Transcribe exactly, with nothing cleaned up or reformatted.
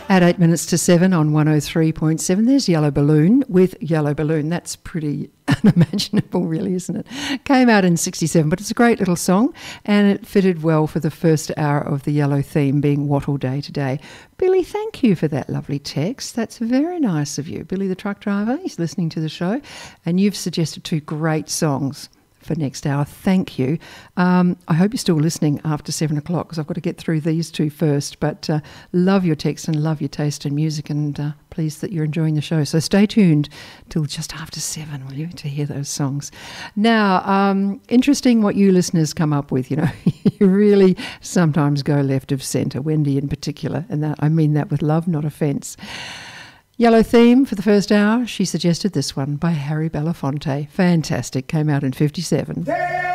At eight minutes to seven on one oh three point seven, there's Yellow Balloon with Yellow Balloon. That's pretty unimaginable, really, isn't it? Came out in sixty-seven, but it's a great little song, and it fitted well for the first hour of the Yellow theme, being Wattle Day today. Billy, thank you for that lovely text. That's very nice of you. Billy the truck driver, he's listening to the show, and you've suggested two great songs for next hour. Thank you. Um, I hope you're still listening after seven o'clock because I've got to get through these two first, but uh, love your text and love your taste in music, and uh, pleased that you're enjoying the show. So stay tuned till just after seven, will you, to hear those songs. Now, um, interesting what you listeners come up with. You know, you really sometimes go left of centre, Wendy in particular, and that I mean that with love, not offence. Yellow theme for the first hour, she suggested this one by Harry Belafonte. Fantastic, came out in fifty-seven. Yeah!